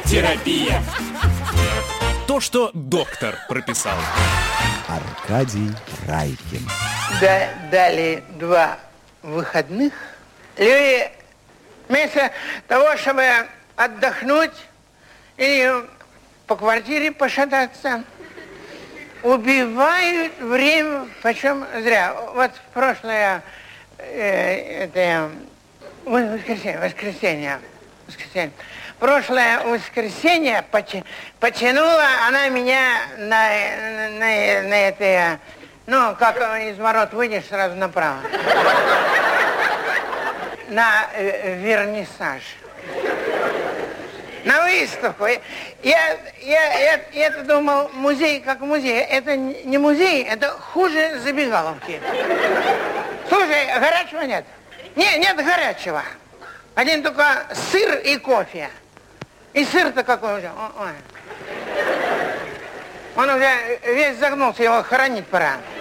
Терапия. То, что доктор прописал. Аркадий Райкин. Дали 2 выходных. Люди вместо того, чтобы отдохнуть или по квартире пошататься, убивают время, почем зря. Вот в прошлое воскресенье. Прошлое воскресенье потянула она меня на это, ну, как из ворот выйдешь, сразу направо. На вернисаж. На выставку. Я думал, музей как музей. Это не музей, это хуже забегаловки. Слушай, горячего нет? Нет горячего. Один только сыр и кофе. И сыр-то какой уже. Ой. Он уже весь загнулся, его хоронить пора.